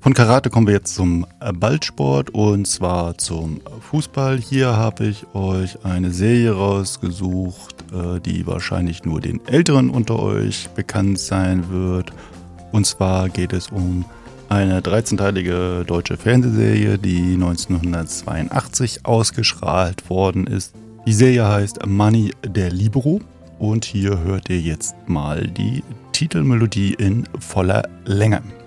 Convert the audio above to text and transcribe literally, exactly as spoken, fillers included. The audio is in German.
Von Karate kommen wir jetzt zum Ballsport und zwar zum Fußball. Hier habe ich euch eine Serie rausgesucht, die wahrscheinlich nur den Älteren unter euch bekannt sein wird. Und zwar geht es um eine dreizehnteilige deutsche Fernsehserie, die neunzehnhundertzweiundachtzig ausgestrahlt worden ist. Die Serie heißt Manni der Libero und hier hört ihr jetzt mal die Titelmelodie in voller Länge.